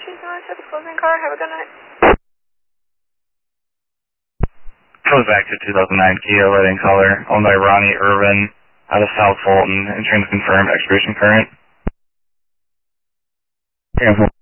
206, closing car. Have a good night. Goes back to 2009 Kia, red in color, owned by Ronnie Irvin out of South Fulton, and trying to confirm expiration current. Yeah.